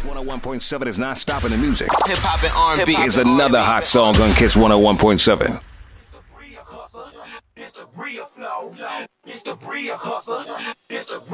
101.7 is not stopping the music. Hip hop and R&B. Here's another hot song on Kiss 101.7. It's the real flow. It's the real hustle. It's the real